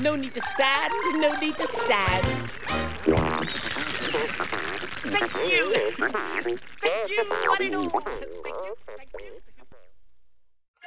No need to stand, no need to stand. Thank you. Thank you, one and all. Thank you.